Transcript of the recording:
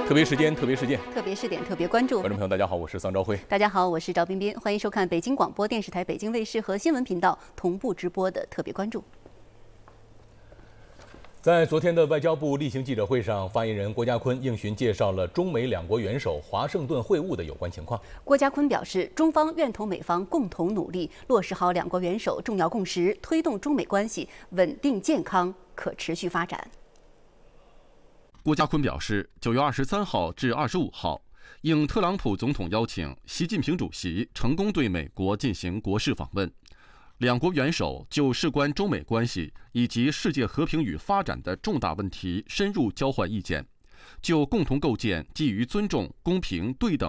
特别时间，特别事件， 特别视点，特别关注。 观众朋友，大家好，我是桑昭辉。 大家好，我是赵彬彬，欢迎收看北京广播电视台北京卫视和新闻频道同步直播的特别关注。 在昨天的外交部例行记者会上，发言人郭家坤应询介绍了中美两国元首华盛顿会晤的有关情况。 郭家坤表示，中方愿同美方共同努力，落实好两国元首重要共识，推动中美关系稳定健康、可持续发展。 郭家坤表示，9月23号至25号，应特朗普总统邀请，习近平主席成功对美国进行国事访问。两国元首就事关中美关系以及世界和平与发展的重大问题深入交换意见，就共同构建基于尊重、公平、对等